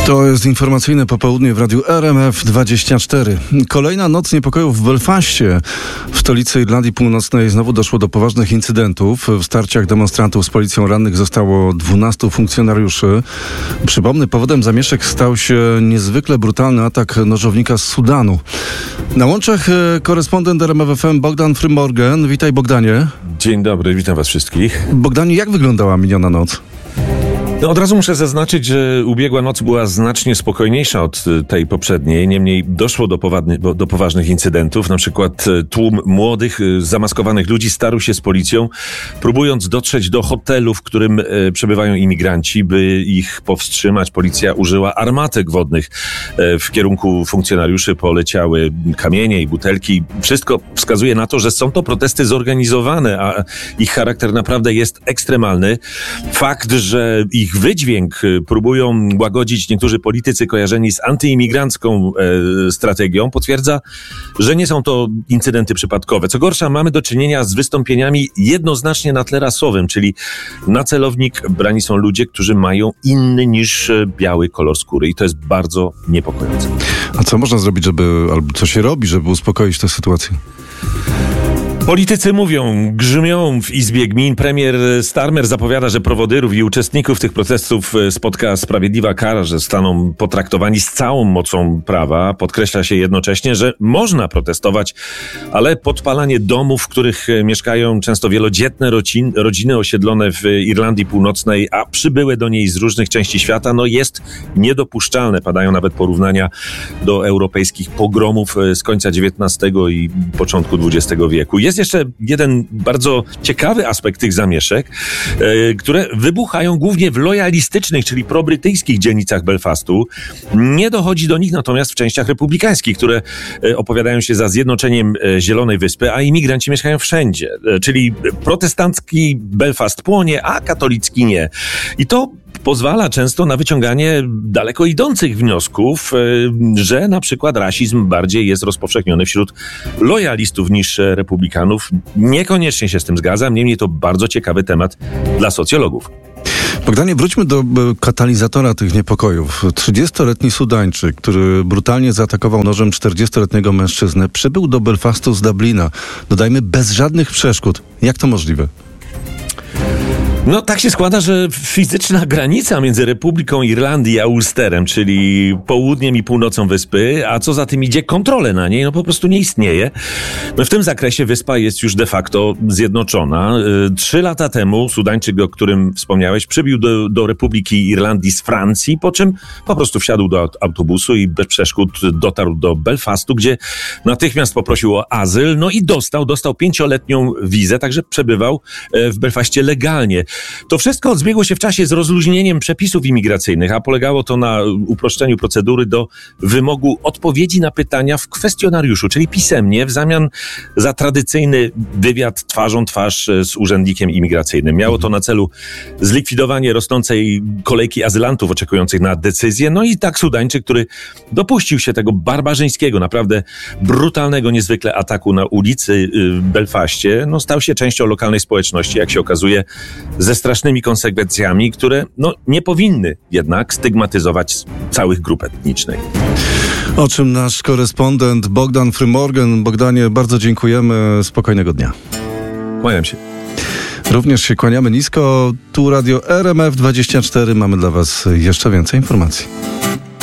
To jest informacyjne popołudnie w radiu RMF24. Kolejna noc niepokojów w Belfaście. W stolicy Irlandii Północnej znowu doszło do poważnych incydentów. W starciach demonstrantów z policją rannych zostało 12 funkcjonariuszy. Przypomnę, powodem zamieszek stał się niezwykle brutalny atak nożownika z Sudanu. Na łączach korespondent RMF FM Bogdan Frymorgan. Witaj, Bogdanie. Dzień dobry, witam was wszystkich. Bogdanie, jak wyglądała miniona noc? No, od razu muszę zaznaczyć, że ubiegła noc była znacznie spokojniejsza od tej poprzedniej. Niemniej doszło do poważnych incydentów. Na przykład tłum młodych, zamaskowanych ludzi starł się z policją, próbując dotrzeć do hotelu, w którym przebywają imigranci, by ich powstrzymać. Policja użyła armatek wodnych. W kierunku funkcjonariuszy poleciały kamienie i butelki. Wszystko wskazuje na to, że są to protesty zorganizowane, a ich charakter naprawdę jest ekstremalny. Fakt, że ich wydźwięk próbują łagodzić niektórzy politycy kojarzeni z antyimigrancką strategią, potwierdza, że nie są to incydenty przypadkowe. Co gorsza, mamy do czynienia z wystąpieniami jednoznacznie na tle rasowym, czyli na celownik brani są ludzie, którzy mają inny niż biały kolor skóry i to jest bardzo niepokojące. A co można zrobić, albo co się robi, żeby uspokoić tę sytuację? Politycy mówią, grzmią w Izbie Gmin. Premier Starmer zapowiada, że prowodyrów i uczestników tych protestów spotka sprawiedliwa kara, że zostaną potraktowani z całą mocą prawa. Podkreśla się jednocześnie, że można protestować, ale podpalanie domów, w których mieszkają często wielodzietne rodziny osiedlone w Irlandii Północnej, a przybyłe do niej z różnych części świata, jest niedopuszczalne. Padają nawet porównania do europejskich pogromów z końca XIX i początku XX wieku. Jest jeszcze jeden bardzo ciekawy aspekt tych zamieszek, które wybuchają głównie w lojalistycznych, czyli probrytyjskich dzielnicach Belfastu. Nie dochodzi do nich natomiast w częściach republikańskich, które opowiadają się za zjednoczeniem Zielonej Wyspy, a imigranci mieszkają wszędzie. Czyli protestancki Belfast płonie, a katolicki nie. I to pozwala często na wyciąganie daleko idących wniosków, że na przykład rasizm bardziej jest rozpowszechniony wśród lojalistów niż republikanów. Niekoniecznie się z tym zgadzam, niemniej to bardzo ciekawy temat dla socjologów. Bogdanie, wróćmy do katalizatora tych niepokojów. 30-letni Sudańczyk, który brutalnie zaatakował nożem 40-letniego mężczyznę, przybył do Belfastu z Dublina. Dodajmy, bez żadnych przeszkód. Jak to możliwe? Tak się składa, że fizyczna granica między Republiką Irlandii a Ulsterem, czyli południem i północą wyspy, a co za tym idzie, kontrolę na niej, po prostu nie istnieje. W tym zakresie wyspa jest już de facto zjednoczona. 3 lata temu Sudańczyk, o którym wspomniałeś, przybił do Republiki Irlandii z Francji, po czym po prostu wsiadł do autobusu i bez przeszkód dotarł do Belfastu, gdzie natychmiast poprosił o azyl, i dostał 5-letnią wizę, także przebywał w Belfaście legalnie. To wszystko zbiegło się w czasie z rozluźnieniem przepisów imigracyjnych, a polegało to na uproszczeniu procedury do wymogu odpowiedzi na pytania w kwestionariuszu, czyli pisemnie, w zamian za tradycyjny wywiad twarzą twarz z urzędnikiem imigracyjnym. Miało to na celu zlikwidowanie rosnącej kolejki azylantów oczekujących na decyzję. I tak Sudańczyk, który dopuścił się tego barbarzyńskiego, naprawdę brutalnego niezwykle ataku na ulicy w Belfaście, stał się częścią lokalnej społeczności, jak się okazuje, ze strasznymi konsekwencjami, które nie powinny jednak stygmatyzować całych grup etnicznych. O czym nasz korespondent Bogdan Frymorgan. Bogdanie, bardzo dziękujemy. Spokojnego dnia. Kłaniam się. Również się kłaniamy nisko. Tu radio RMF24. Mamy dla was jeszcze więcej informacji.